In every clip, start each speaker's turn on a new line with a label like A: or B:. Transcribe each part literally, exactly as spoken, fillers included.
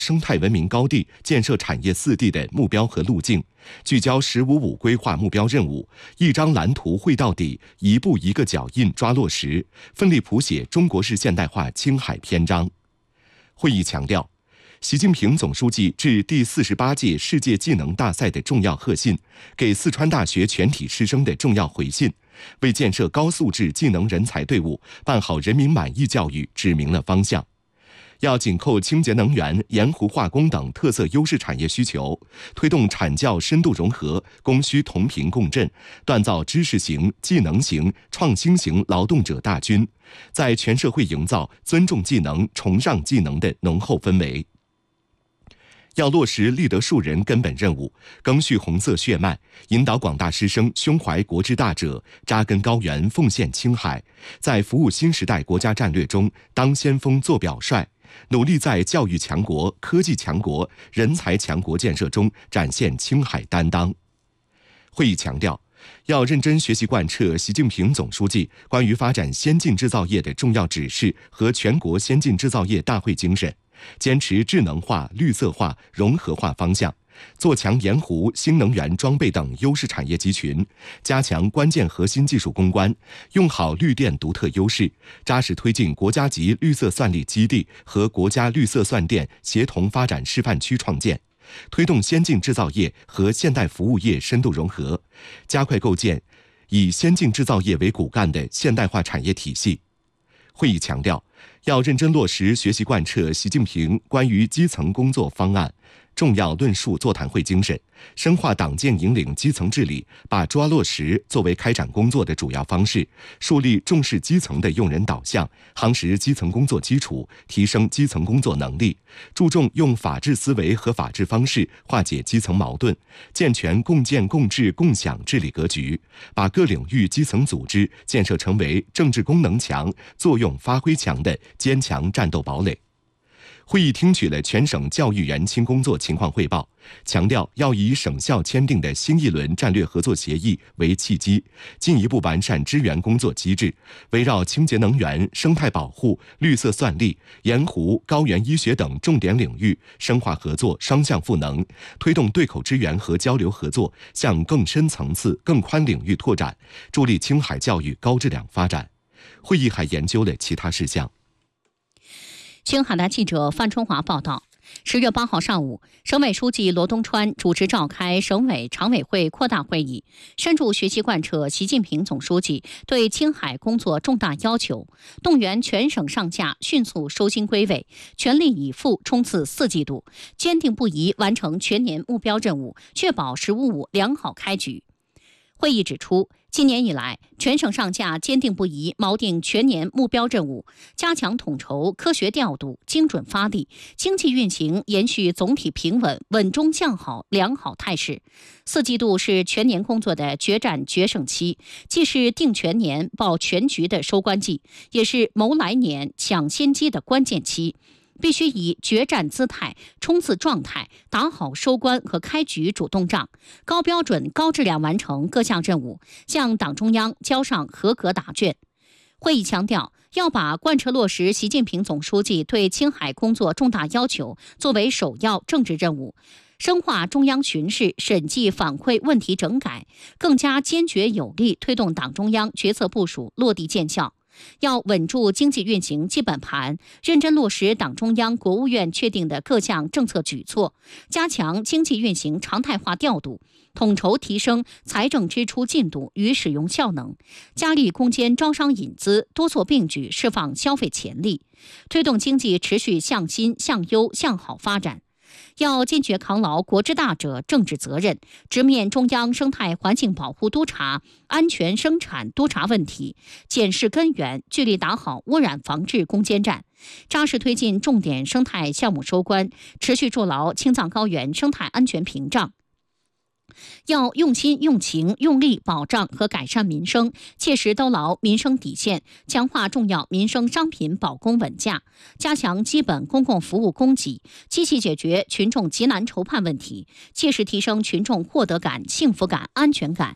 A: 生态文明高地、建设产业四地的目标和路径，聚焦“十五五”规划目标任务，一张蓝图绘到底，一步一个脚印抓落实，奋力谱写中国式现代化青海篇章。会议强调，习近平总书记致第四十八届世界技能大赛的重要贺信，给四川大学全体师生的重要回信，为建设高素质技能人才队伍、办好人民满意教育指明了方向。要紧扣清洁能源、盐湖化工等特色优势产业需求，推动产教深度融合、供需同频共振，锻造知识型、技能型、创新型劳动者大军，在全社会营造尊重技能、崇尚技能的浓厚氛围。要落实立德树人根本任务，赓续红色血脉，引导广大师生胸怀国之大者，扎根高原，奉献青海，在服务新时代国家战略中当先锋、做表率，努力在教育强国、科技强国、人才强国建设中展现青海担当。会议强调，要认真学习贯彻习近平总书记关于发展先进制造业的重要指示和全国先进制造业大会精神，坚持智能化、绿色化、融合化方向，做强盐湖、新能源装备等优势产业集群，加强关键核心技术攻关，用好绿电独特优势，扎实推进国家级绿色算力基地和国家绿色算电协同发展示范区创建，推动先进制造业和现代服务业深度融合，加快构建以先进制造业为骨干的现代化产业体系。会议强调，要认真落实学习贯彻习近平关于基层工作方案重要论述座谈会精神，深化党建引领基层治理，把抓落实作为开展工作的主要方式，树立重视基层的用人导向，夯实基层工作基础，提升基层工作能力，注重用法治思维和法治方式化解基层矛盾，健全共建共治共享治理格局，把各领域基层组织建设成为政治功能强、作用发挥强的坚强战斗堡垒。会议听取了全省教育园青工作情况汇报，强调要以省校签订的新一轮战略合作协议为契机，进一步完善支援工作机制，围绕清洁能源、生态保护、绿色算力、盐湖、高原医学等重点领域深化合作，双向赋能，推动对口支援和交流合作向更深层次、更宽领域拓展，助力青海教育高质量发展。会议还研究了其他事项。
B: 青海的记者范春华报道，十月八号上午，省委书记罗东川主持召开省委常委会扩大会议，深入学习贯彻习近平总书记对青海工作重大要求，动员全省上下迅速收心归位，全力以赴冲刺四季度，坚定不移完成全年目标任务，确保“十五五”良好开局。会议指出，今年以来，全省上下坚定不移锚定全年目标任务，加强统筹、科学调度、精准发力，经济运行延续总体平稳、稳中向好良好态势。四季度是全年工作的决战决胜期，既是定全年、保全局的收官季，也是谋来年、抢先机的关键期。必须以决战姿态、冲刺状态打好收官和开局主动仗，高标准、高质量完成各项任务，向党中央交上合格答卷。会议强调，要把贯彻落实习近平总书记对青海工作重大要求作为首要政治任务，深化中央巡视、审计反馈问题整改，更加坚决有力推动党中央决策部署落地见效。要稳住经济运行基本盘，认真落实党中央、国务院确定的各项政策举措，加强经济运行常态化调度，统筹提升财政支出进度与使用效能，加力攻坚招商引资，多措并举释放消费潜力，推动经济持续向新、向优、向好发展。要坚决扛牢国之大者政治责任，直面中央生态环境保护督查、安全生产督查问题，检视根源，聚力打好污染防治攻坚战，扎实推进重点生态项目收官，持续筑牢青藏高原生态安全屏障。要用心、用情、用力保障和改善民生，切实兜牢民生底线，强化重要民生商品保供稳价，加强基本公共服务供给，积极解决群众急难愁盼问题，切实提升群众获得感、幸福感、安全感。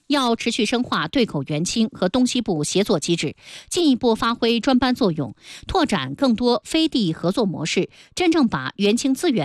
B: 要持续深化对口援青和东西部协作机制，进一步发挥专班作用，拓展更多非地合作模式，真正把援青资源